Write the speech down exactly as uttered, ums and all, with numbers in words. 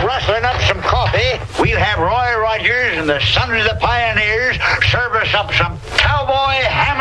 rustling up some coffee, we'll have Roy Rogers and the Sons of the Pioneers serve us up some cowboy ham